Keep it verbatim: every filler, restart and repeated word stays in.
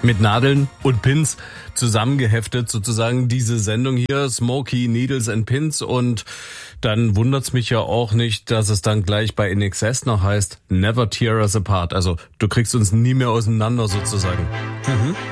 Mit Nadeln und Pins zusammengeheftet sozusagen diese Sendung hier, Smokey, Needles and Pins. Und dann wundert's mich ja auch nicht, dass es dann gleich bei I N X S noch heißt, Never Tear Us Apart. Also du kriegst uns nie mehr auseinander sozusagen. Mhm.